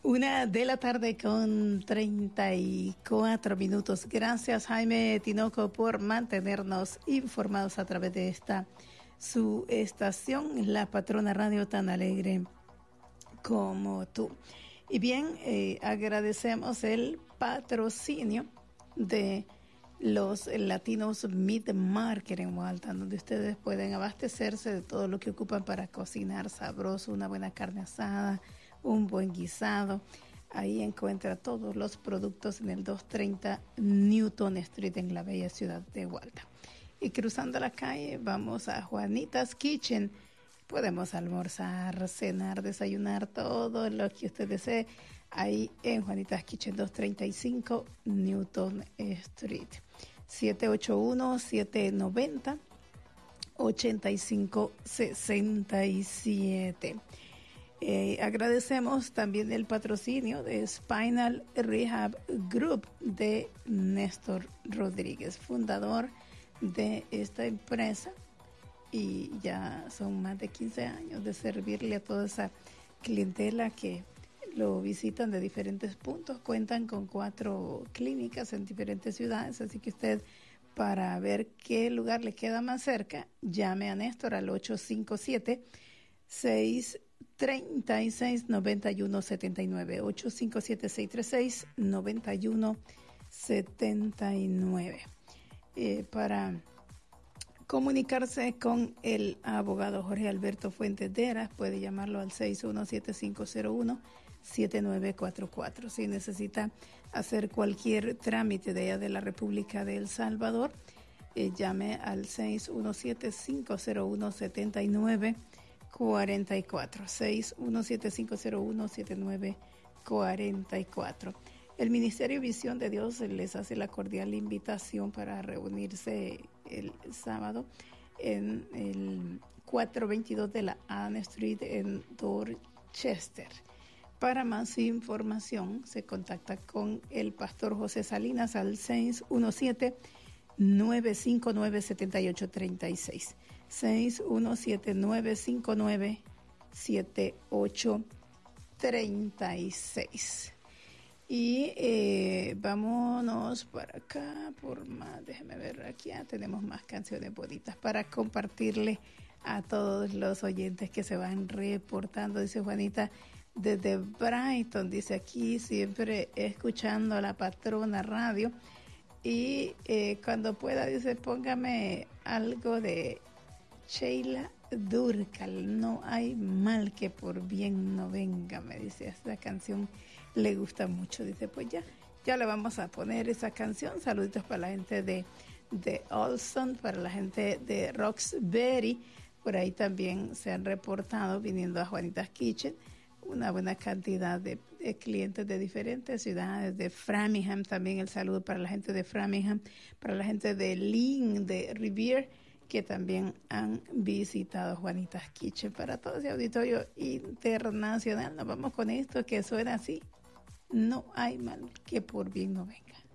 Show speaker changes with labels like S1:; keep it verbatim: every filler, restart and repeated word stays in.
S1: Una de la tarde con treinta y cuatro minutos. Gracias, Jaime Tinoco, por mantenernos informados a través de esta su estación, la patrona radio tan alegre como tú. Y bien, eh, agradecemos el patrocinio de los latinos Meat Market en Waltham, donde ustedes pueden abastecerse de todo lo que ocupan para cocinar sabroso, una buena carne asada, un buen guisado. Ahí encuentra todos los productos en el doscientos treinta Newton Street en la bella ciudad de Waltham. Y cruzando la calle vamos a Juanita's Kitchen. Podemos almorzar, cenar, desayunar, todo lo que usted desee. Ahí en Juanita's Kitchen, doscientos treinta y cinco Newton Street. siete ocho uno, siete nueve cero, ocho cinco seis siete. Eh, agradecemos también el patrocinio de Spinal Rehab Group de Néstor Rodríguez, fundador de esta empresa, y ya son más de quince años de servirle a toda esa clientela que lo visitan de diferentes puntos. Cuentan con cuatro clínicas en diferentes ciudades, así que usted, para ver qué lugar le queda más cerca, llame a Néstor al ocho cinco siete, seis tres seis, nueve uno siete nueve, ocho cinco siete, seis tres seis, nueve uno siete nueve. Eh, para comunicarse con el abogado Jorge Alberto Fuentes Deras, puede llamarlo al seis uno siete, cinco cero uno, siete nueve cuatro cuatro. Si necesita hacer cualquier trámite de allá de la República de El Salvador, eh, llame al seis uno siete, cinco cero uno, siete nueve cuatro cuatro, seis uno siete, cinco cero uno, siete nueve cuatro cuatro. El Ministerio Visión de Dios les hace la cordial invitación para reunirse el sábado en el cuatrocientos veintidós de la Ann Street en Dorchester. Para más información se contacta con el pastor José Salinas al seis uno siete, nueve cinco nueve, siete ocho tres seis, seis uno siete, nueve cinco nueve, siete ocho tres seis. Y eh, vámonos para acá por más, déjeme ver, aquí ya tenemos más canciones bonitas para compartirle a todos los oyentes que se van reportando. Dice Juanita desde Brighton, dice aquí siempre escuchando a la patrona radio, y eh, cuando pueda, dice, póngame algo de Sheila Durcal, no hay mal que por bien no venga, me dice, esta canción le gusta mucho. Dice, pues ya, ya le vamos a poner esa canción. Saluditos para la gente de, de Olson, para la gente de Roxbury, por ahí también se han reportado viniendo a Juanita's Kitchen una buena cantidad de, de clientes de diferentes ciudades, de Framingham también, el saludo para la gente de Framingham, para la gente de Lynn, de Rivier, que también han visitado Juanita's Kitchen. Para todo ese auditorio internacional, nos vamos con esto que suena así: no hay mal que por bien no venga.